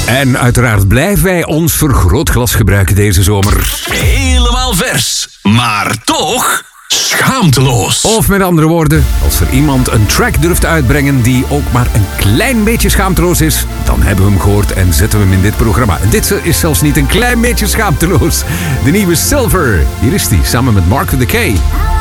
En uiteraard blijven wij ons vergrootglas gebruiken deze zomer. Helemaal vers, maar toch schaamteloos. Of met andere woorden, als er iemand een track durft uitbrengen die ook maar een klein beetje schaamteloos is, dan hebben we hem gehoord en zetten we hem in dit programma. En dit is zelfs niet een klein beetje schaamteloos. De nieuwe Silver. Hier is hij, samen met Mark with the K.